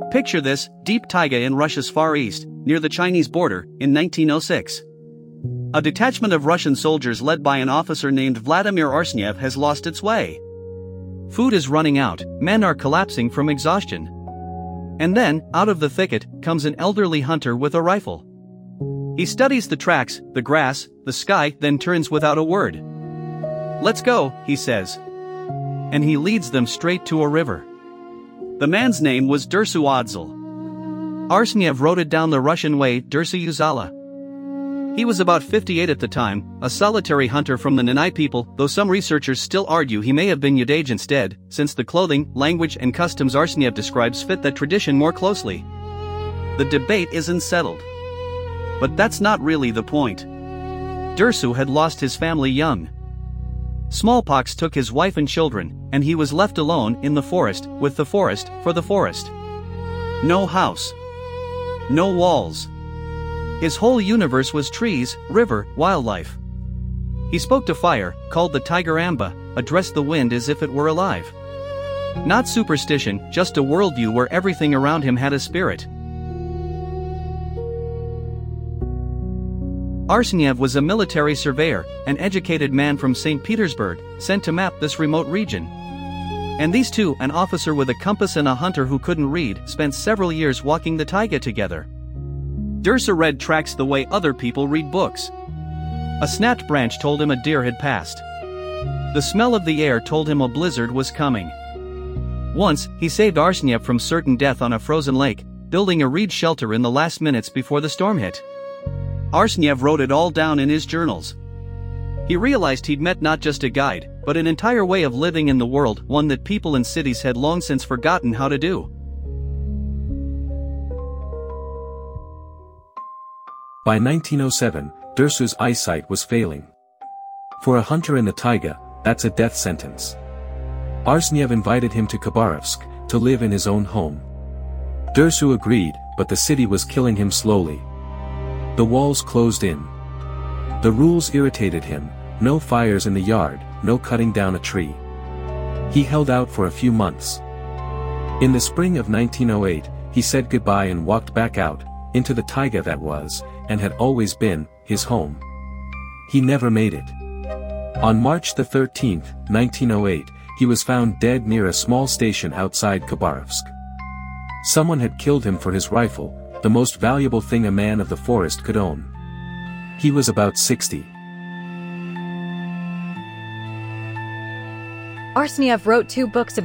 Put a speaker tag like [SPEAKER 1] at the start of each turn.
[SPEAKER 1] Picture this, deep taiga in Russia's Far East, near the Chinese border, in 1906. A detachment of Russian soldiers led by an officer named Vladimir Arsnev has lost its way. Food is running out, men are collapsing from exhaustion. And then, out of the thicket, comes an elderly hunter with a rifle. He studies the tracks, the grass, the sky, then turns without a word. "Let's go," he says. And he leads them straight to a river. The man's name was Dersu Odzal. Arsnev wrote it down the Russian way, Dersu Uzala. He was about 58 at the time, a solitary hunter from the Nanai people, though some researchers still argue he may have been Yudage instead, since the clothing, language and customs Arsnev describes fit that tradition more closely. The debate isn't settled. But that's not really the point. Dersu had lost his family young. Smallpox took his wife and children, and he was left alone in the forest, with the forest, for the forest. No house. No walls. His whole universe was trees, river, wildlife. He spoke to fire, called the tiger Amba, addressed the wind as if it were alive. Not superstition, just a worldview where everything around him had a spirit. Arsnev was a military surveyor, an educated man from St. Petersburg, sent to map this remote region. And these two, an officer with a compass and a hunter who couldn't read, spent several years walking the taiga together. Dersu read tracks the way other people read books. A snapped branch told him a deer had passed. The smell of the air told him a blizzard was coming. Once, he saved Arsnev from certain death on a frozen lake, building a reed shelter in the last minutes before the storm hit. Arsnev wrote it all down in his journals. He realized he'd met not just a guide, but an entire way of living in the world, one that people in cities had long since forgotten how to do.
[SPEAKER 2] By 1907, Dersu's eyesight was failing. For a hunter in the taiga, that's a death sentence. Arsnev invited him to Khabarovsk, to live in his own home. Dersu agreed, but the city was killing him slowly. The walls closed in. The rules irritated him, no fires in the yard, no cutting down a tree. He held out for a few months. In the spring of 1908, he said goodbye and walked back out, into the taiga that was, and had always been, his home. He never made it. On March 13, 1908, he was found dead near a small station outside Khabarovsk. Someone had killed him for his rifle, the most valuable thing a man of the forest could own. He was about 60.
[SPEAKER 3] Arsnev wrote 2 books about